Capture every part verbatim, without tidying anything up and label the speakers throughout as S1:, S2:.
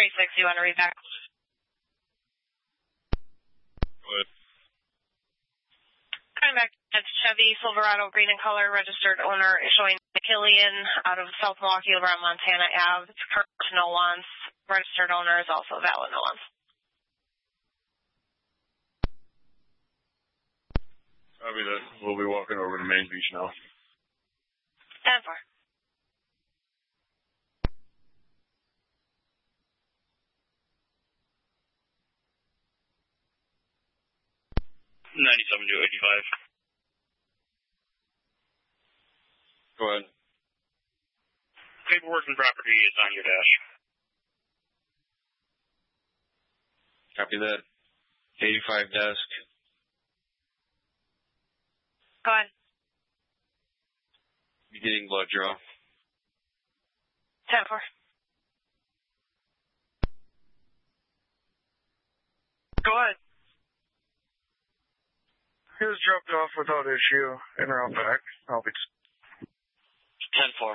S1: thirty-six, you want to read back?
S2: What?
S1: Coming back, it's Chevy Silverado, green in color, registered owner, showing Killian out of South Milwaukee, around Montana Avenue. It's current no wants. Registered owner is also valid no wants.
S2: Copy that. We'll be walking over to Main Beach now.
S1: ten four.
S3: ninety-seven to eighty-five.
S2: Go ahead.
S3: Paperwork and property is on your dash.
S2: Copy that. eighty-five desk.
S1: Go ahead.
S2: Beginning blood draw.
S1: ten four.
S4: Go ahead. He was dropped off without issue and around back. I'll be
S3: ten four.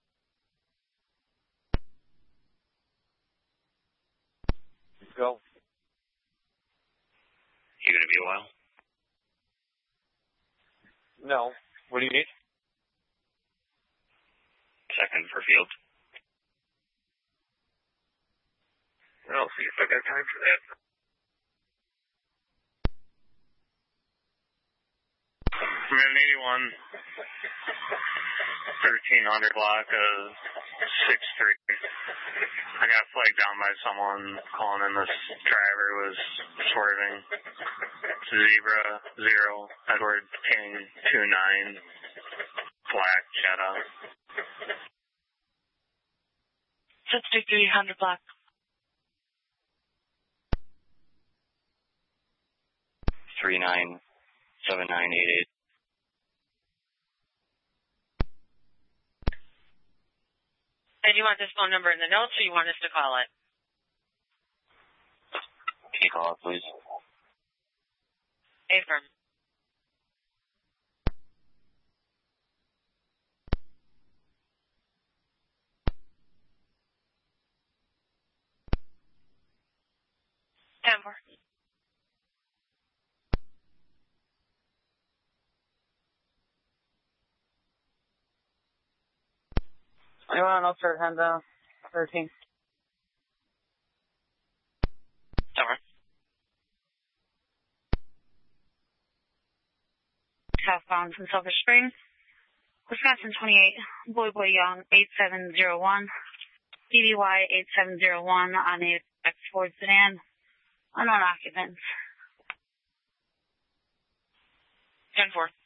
S2: Go.
S3: You gonna be a while?
S2: No. What do you need?
S3: Second for field.
S4: I'll see if I got time for that. I'm at an eighty-one, thirteen hundred block of six three. I got flagged down by someone calling in this driver was swerving. Zebra zero, Edward King two nine, black Jetta.
S1: sixty-three hundred block.
S3: Three nine seven nine eight eight.
S1: And you want this phone number in the notes, or you want us to call it?
S3: Can you call it, please?
S1: Affirm. ten four.
S5: Anyone else for Honda thirteen?
S3: Over.
S5: Southbound from Silver Spring, Wisconsin twenty-eight, Boy Boy Young eight seven zero one, D D Y eight seven zero one on a X Ford sedan, unknown occupants.
S1: ten four.